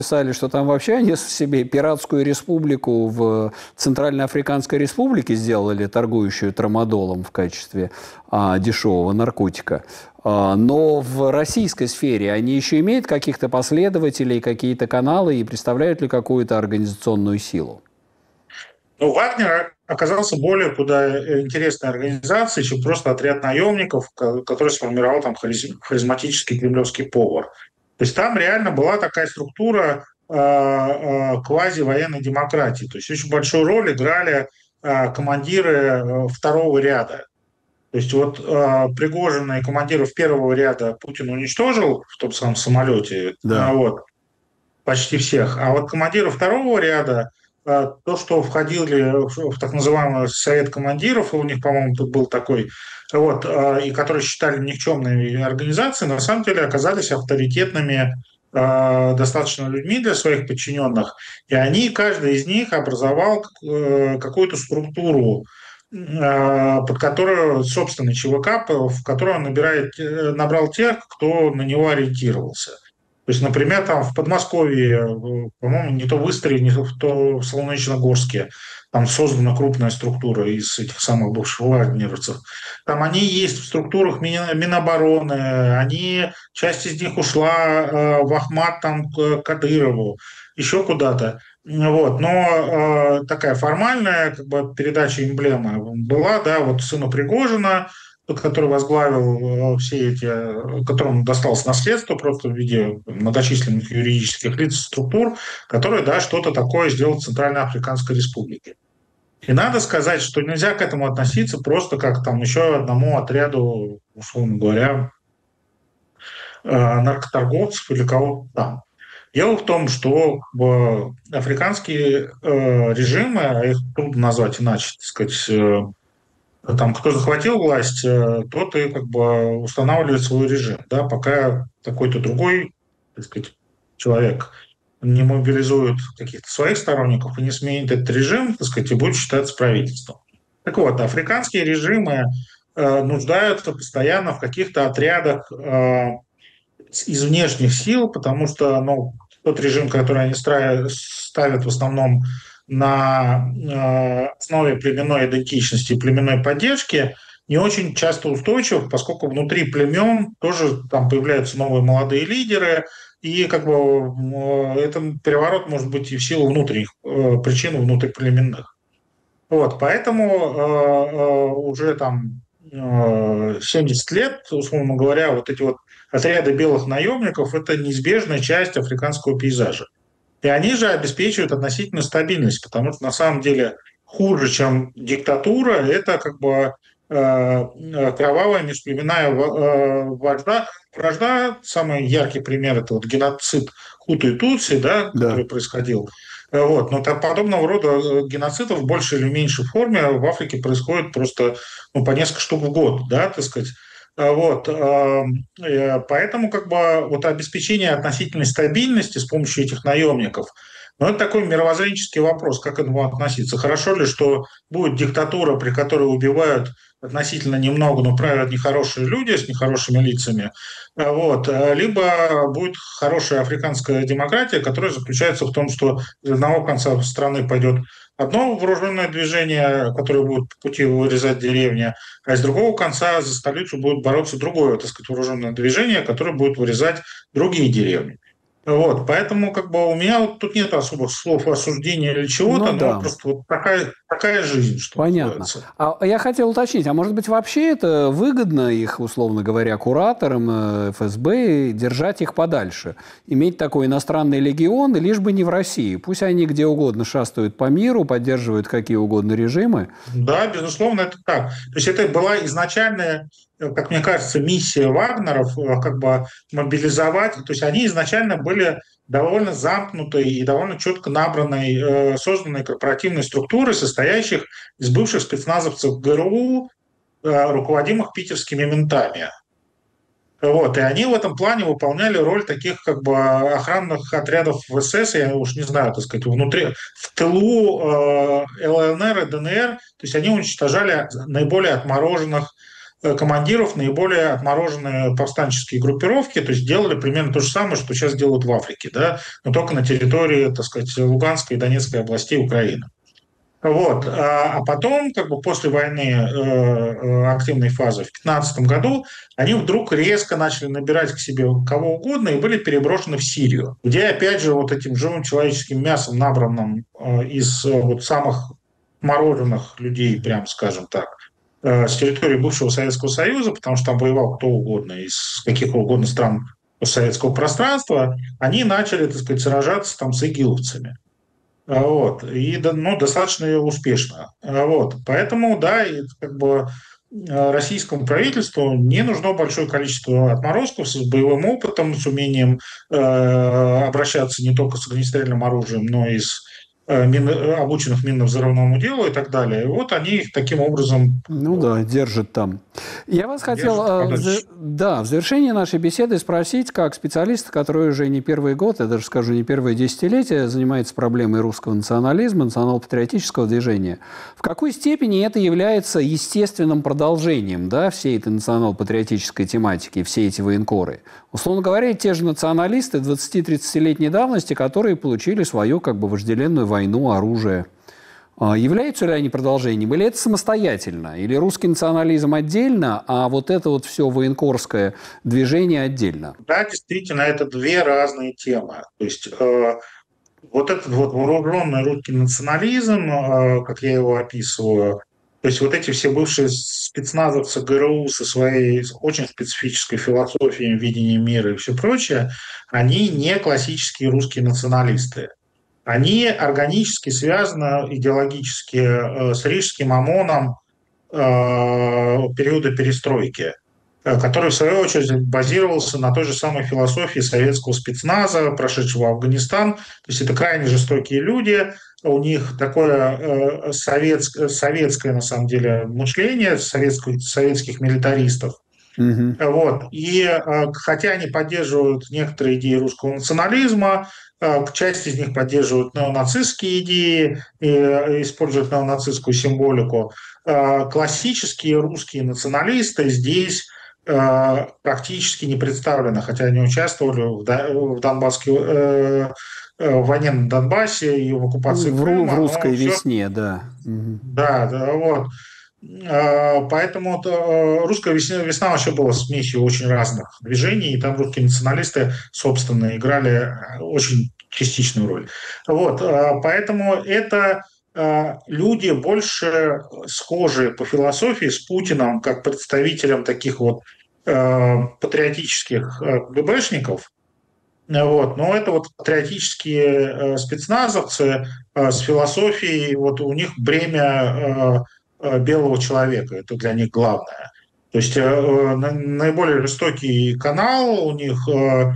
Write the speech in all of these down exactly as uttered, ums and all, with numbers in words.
Писали, что там вообще они себе пиратскую республику в Центральноафриканской республике сделали, торгующую трамадолом в качестве а, дешевого наркотика. А, но в российской сфере они еще имеют каких-то последователей, какие-то каналы и представляют ли какую-то организационную силу? Ну, Вагнер оказался более куда интересной организацией, чем просто отряд наемников, который сформировал там харизматический кремлевский повар. То есть там реально была такая структура э, э, квази-военной демократии. То есть очень большую роль играли э, командиры э, второго ряда. То есть вот э, Пригожина и командиров первого ряда Путин уничтожил в том самом самолете, э, Да. вот, почти всех. А вот командиры второго ряда, э, то, что входили в, в так называемый совет командиров, у них, по-моему, тут был такой, вот, э, и которые считали никчемной организацией, на самом деле оказались авторитетными э, достаточно людьми для своих подчиненных. И они, каждый из них образовал э, какую-то структуру, э, под которую, собственный ЧВК, в которую он набирает, э, набрал тех, кто на него ориентировался. То есть, например, там в Подмосковье, э, по-моему, не то в Истре, не то в Солнечногорске, там создана крупная структура из этих самых бывших вагнеровцев. Там они есть в структурах Мин- Минобороны, они, часть из них ушла э, в Ахмат, там, к Кадырову, еще куда-то. Вот. Но э, такая формальная как бы, передача эмблемы была, да, вот сыну Пригожина, тот, который возглавил э, все эти, э, которому досталось наследство просто в виде многочисленных юридических лиц, структур, которые, да, что-то такое сделал в Центральноафриканской Республике. И надо сказать, что нельзя к этому относиться просто как там еще одному отряду, условно говоря, э, наркоторговцев или кого-то там. Дело в том, что э, африканские э, режимы, а их трудно назвать иначе, так сказать, э, там, кто захватил власть, э, тот и как бы устанавливает свой режим, да, пока какой-то другой, так сказать, человек не мобилизует каких-то своих сторонников и не сменит этот режим, так сказать, и будет считаться правительством. Так вот, африканские режимы э, нуждаются постоянно в каких-то отрядах э, из внешних сил, потому что, ну, тот режим, который они ставят в основном на э, основе племенной идентичности и племенной поддержки, не очень часто устойчив, поскольку внутри племен тоже там появляются новые молодые лидеры, и как бы э, этот переворот может быть и в силу внутренних э, причин внутриплеменных. Вот, поэтому э, э, уже там э, семьдесят лет, условно говоря, вот эти вот отряды белых наемников – это неизбежная часть африканского пейзажа. И они же обеспечивают относительную стабильность, потому что на самом деле хуже, чем диктатура, это как бы э, кровавая межплеменная э, вражда. Вражда, самый яркий пример – это вот геноцид Хуту и Тутси, да, Да. который происходил. Вот. Но там подобного рода геноцидов в большей или меньшей форме в Африке происходит просто ну, по несколько штук в год, да, так сказать. Вот. Поэтому как бы вот обеспечение относительной стабильности с помощью этих наемников, ну, это такой мировоззренческий вопрос, как к этому относиться. Хорошо ли, что будет диктатура, при которой убивают относительно немного, но правят нехорошие люди с нехорошими лицами, вот. Либо будет хорошая африканская демократия, которая заключается в том, что из одного конца страны пойдет одно вооруженное движение, которое будет по пути вырезать деревни, а с другого конца за столицу будет бороться другое, так сказать, вооруженное движение, которое будет вырезать другие деревни. Вот, поэтому как бы у меня вот тут нет особых слов осуждения или чего-то, Ну но да. просто вот такая, такая жизнь, что Понятно. называется. А я хотел уточнить, а может быть вообще это выгодно их, условно говоря, кураторам э, эф эс бэ держать их подальше? Иметь такой иностранный легион, и лишь бы не в России. Пусть они где угодно шастают по миру, поддерживают какие угодно режимы. Да, безусловно, это так. То есть это была изначальная, как мне кажется, миссия Вагнеров, э, как бы мобилизовать. То есть они изначально были довольно замкнутой и довольно четко набранной, э, созданной корпоративной структурой, состоящих из бывших спецназовцев гэ эр у, э, руководимых питерскими ментами. Вот, и они в этом плане выполняли роль таких как бы охранных отрядов вэ эс эс, я уж не знаю, так сказать, внутри, в тылу э, эл эн эр и дэ эн эр, то есть они уничтожали наиболее отмороженных командиров наиболее отмороженные повстанческие группировки, то есть делали примерно то же самое, что сейчас делают в Африке, да, но только на территории, так сказать, Луганской и Донецкой областей Украины. Вот. А потом, как бы после войны э, активной фазы в две тысячи пятнадцатом году, они вдруг резко начали набирать к себе кого угодно и были переброшены в Сирию, где, опять же, вот этим живым человеческим мясом, набранным э, из э, вот самых мороженых людей, прям скажем так, э, с территории бывшего Советского Союза, потому что там воевал кто угодно из каких угодно стран постсоветского пространства, они начали, так сказать, сражаться там с игиловцами. Вот. И ну, достаточно успешно. Вот. Поэтому, да, и, как бы, российскому правительству не нужно большое количество отморозков с боевым опытом, с умением э, обращаться не только с огнестрельным оружием, но и с э, мин, обученных минно-взрывному делу и так далее. И вот они их таким образом... Ну да, держат там. Я вас хотел, э, в, да, в завершении нашей беседы спросить, как специалист, который уже не первый год, я даже скажу, не первое десятилетие, занимается проблемой русского национализма, национал-патриотического движения, в какой степени это является естественным продолжением, да, всей этой национал-патриотической тематики, все эти военкоры? Условно говоря, те же националисты двадцати-тридцатилетней давности, которые получили свою как бы вожделенную войну, оружие. Являются ли они продолжением, или это самостоятельно, или русский национализм отдельно, а вот это вот все военкорское движение отдельно? Да, действительно, это две разные темы. То есть э, вот этот вот вооруженный русский национализм, э, как я его описываю, то есть вот эти все бывшие спецназовцы ГРУ со своей очень специфической философией, видением мира и все прочее, они не классические русские националисты. Они органически связаны идеологически э, с рижским ОМОНом э, периода перестройки, э, который, в свою очередь, базировался на той же самой философии советского спецназа, прошедшего Афганистан. То есть это крайне жестокие люди, у них такое э, советское, советское, на самом деле, мышление советских, советских милитаристов. Угу. Вот. И э, хотя они поддерживают некоторые идеи русского национализма, э, часть из них поддерживают неонацистские идеи и э, используют неонацистскую символику, э, классические русские националисты здесь э, практически не представлены, хотя они участвовали в, в Донбасской э, в войне на Донбассе и в оккупации в, Крыма. В русской все... весне, да. Да, да, вот. Поэтому русская весна, весна вообще была смесью очень разных движений, и там русские националисты, собственно, играли очень частичную роль. Вот, поэтому это люди больше схожие по философии с Путиным, как представителем таких вот патриотических ГБшников. Вот. Но это вот патриотические спецназовцы с философией, вот у них бремя белого человека, это для них главное. То есть э, наиболее жестокий канал у них, э,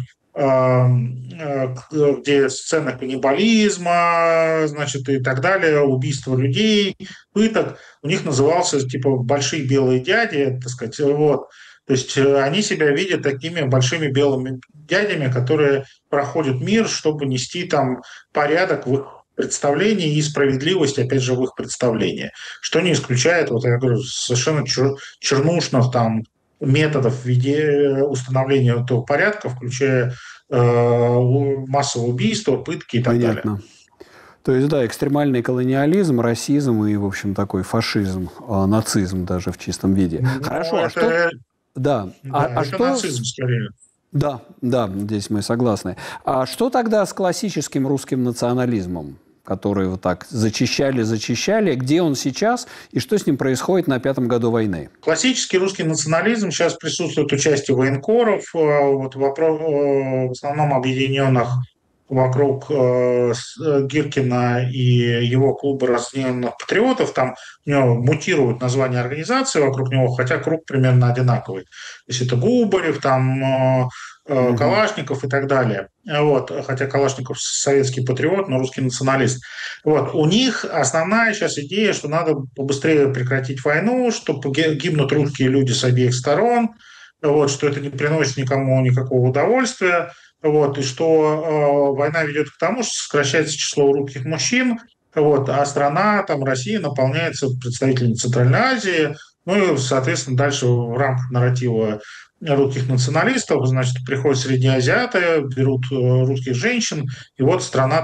э, где сцены каннибализма, значит, и так далее, убийства людей, пыток, у них назывался типа «Большие белые дяди», так сказать, вот. То есть они себя видят такими большими белыми дядями, которые проходят мир, чтобы нести там порядок в их представлений и справедливость, опять же, в их представлении. Что не исключает, вот я говорю, совершенно чер- чернушных там методов веде- установления этого порядка, включая э, массовое убийство, пытки и так Понятно. далее. То есть, да, экстремальный колониализм, расизм и, в общем, такой фашизм, э, нацизм даже в чистом виде. Ну, Хорошо, это, а что... Да, да а, это а что... нацизм скорее. Да, да, здесь мы согласны. А что тогда с классическим русским национализмом, который вот так зачищали, зачищали? Где он сейчас и что с ним происходит на пятом году войны? Классический русский национализм сейчас присутствует участие военкоров, вот, в основном объединенных вокруг э, Гиркина и его клуба разъединенных патриотов. Там у него мутируют название организации вокруг него, хотя круг примерно одинаковый. То есть это Губарев, там э, э, Калашников и так далее. Вот. Хотя Калашников советский патриот, но русский националист. Вот. У них основная сейчас идея, что надо побыстрее прекратить войну, что гибнут русские люди с обеих сторон, вот, что это не приносит никому никакого удовольствия. Вот, и что э, война ведет к тому, что сокращается число русских мужчин, вот, а страна, там, Россия, наполняется представителями Центральной Азии, Ну и, соответственно, дальше в рамках нарратива русских националистов, значит, приходят среднеазиаты, берут э, русских женщин, и вот страна